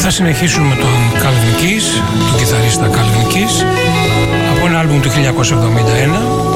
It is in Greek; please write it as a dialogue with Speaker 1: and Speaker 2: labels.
Speaker 1: Θα συνεχίσουμε με τον Calvin Keys, τον κιθαρίστα Calvin Keys, από ένα άλμπουμ του 1971.